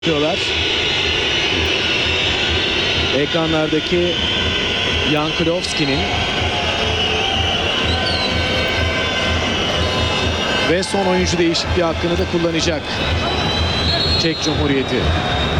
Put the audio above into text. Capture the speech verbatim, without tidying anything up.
diyorlar. Ekranlardaki Jan Kulowski'nin ve son oyuncu değişikliği hakkını da kullanacak Çek Cumhuriyeti.